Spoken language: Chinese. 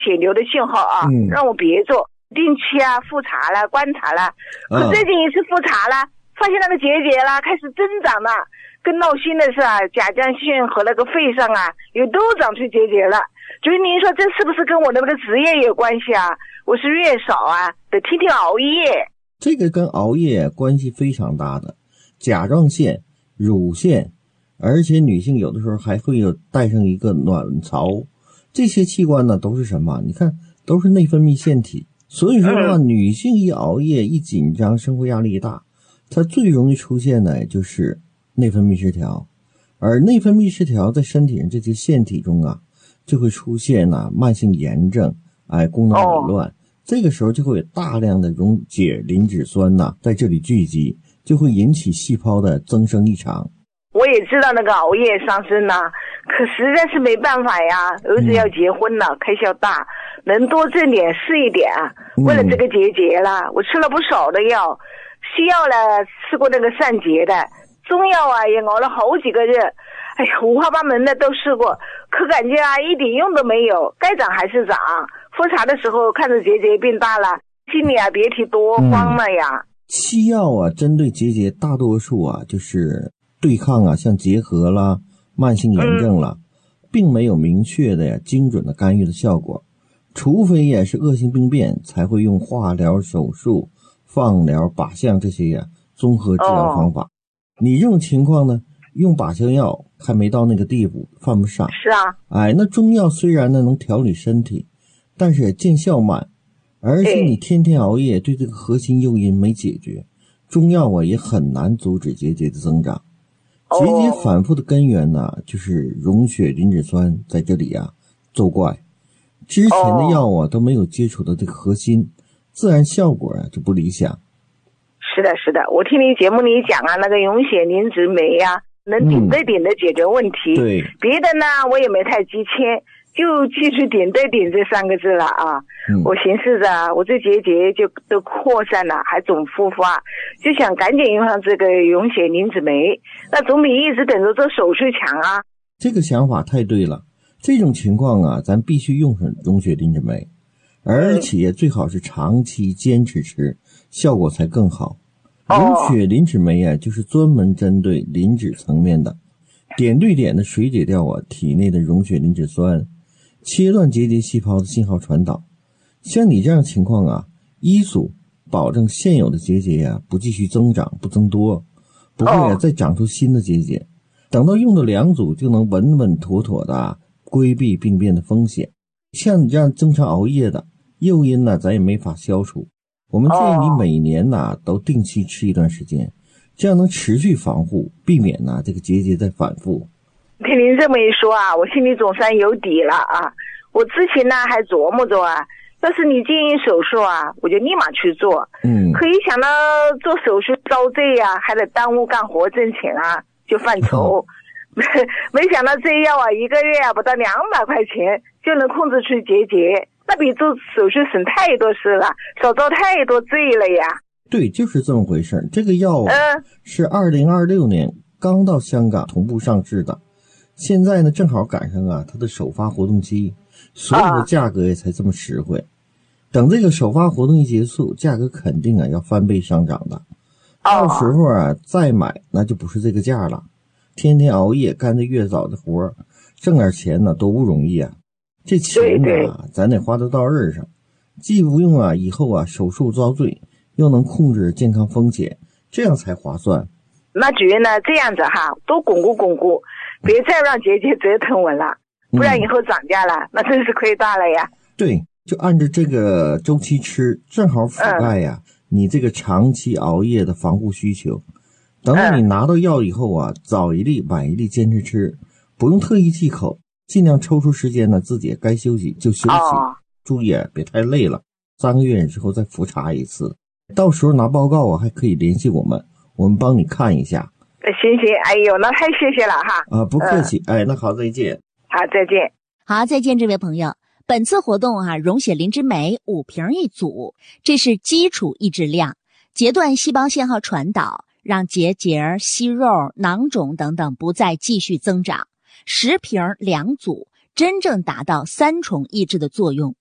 血流的信号啊，让我别做，定期啊复查了观察了。可最近一次复查了，发现那个结节了开始增长了。更闹心的是啊，甲状腺和那个肺上啊也都长出结节了。所以您说这是不是跟我的那个职业有关系啊？我是月嫂啊，得天天熬夜。 这个跟熬夜关系非常大的，甲状腺、乳腺，而且女性有的时候还会有带上一个卵巢，这些器官呢都是什么？你看都是内分泌腺体。所以说的话，女性一熬夜一紧张，生活压力一大，它最容易出现的就是内分泌失调。而内分泌失调在身体上这些腺体中啊，就会出现慢性炎症，功能紊乱。这个时候就会有大量的溶解磷脂酸在这里聚集，就会引起细胞的增生异常。 我也知道那个熬夜伤身可实在是没办法呀，儿子要结婚了，开销大，能多挣点是一点为了这个结节了，我吃了不少的药，西药呢吃过那个散结的，中药也熬了好几个月，哎呀，五花八门的都试过，可感觉一点用都没有，该长还是长。复查的时候看着结节变大了，心里别提多慌了呀。 西药针对结节大多数就是对抗像结核啦、慢性炎症啦，并没有明确的精准的干预的效果，除非是恶性病变才会用化疗、手术、放疗、靶向这些综合治疗方法。你这种情况呢，用靶向药还没到那个地步，犯不上。 是啊， 那中药虽然能调理身体，但是见效慢，而且你天天熬夜对这个核心诱因没解决，中药也很难阻止结节的增长。结节反复的根源就是溶血磷脂酸在这里作怪，之前的药都没有接触到这个核心，自然效果就不理想。 是的是的，我听你节目里讲那个溶血磷脂酶能顶对顶的解决问题。 对， 别的呢我也没太记签，就记住顶对顶这3个字了我寻思着我这结节就都扩散了，还总复发，就想赶紧用上这个溶血磷脂酶，那总比一直等着做手术强这个想法太对了，这种情况咱必须用上溶血磷脂酶，而且最好是长期坚持吃，效果才更好。溶血磷脂酶就是专门针对磷脂层面的，点对点的水解掉体内的溶血磷脂酸，切断结节细胞的信号传导。像你这样情况一组保证现有的结节不继续增长不增多，不会再长出新的结节。等到用的2组就能稳稳妥妥的规避病变的风险。像你这样经常熬夜的诱因咱也没法消除。我们建议你每年都定期吃一段时间，这样能持续防护，避免这个结节再反复。 听您这么一说我心里总算有底了我之前还琢磨着要是你建议手术我就立马去做。可一想到做手术遭罪还得耽误干活挣钱就犯愁。没想到这药一个月不到200块钱就能控制出结节，那比做手术省太多事了，少遭太多罪了呀。 对，就是这么回事。这个药是2026年刚到香港同步上市的，现在呢正好赶上它的首发活动期，所以的价格也才这么实惠。等这个首发活动一结束，价格肯定要翻倍上涨的。到时候再买那就不是这个价了。天天熬夜干着月嫂的活，挣点钱多不容易这钱咱得花得到刃上，既不用以后手术遭罪，又能控制健康风险，这样才划算。 那主任呢这样子多巩固巩固，别再让结节折腾我了，不然以后涨价了那真是亏大了呀。 对，就按照这个周期吃，正好覆盖你这个长期熬夜的防护需求。等到你拿到药以后早一粒晚一粒坚持吃，不用特意忌口，尽量抽出时间自己该休息就休息。注意别太累了，3个月之后再复查一次，到时候拿报告还可以联系我们帮你看一下。 行，哎呦那太谢谢了不客气。那好，再见。 好，再见。 好，再见这位朋友。本次活动溶血磷脂酶5瓶一组，这是基础抑制量，截断细胞信号传导，让结节、息肉、囊肿等等不再继续增长。10瓶2组，真正达到3重抑制的作用。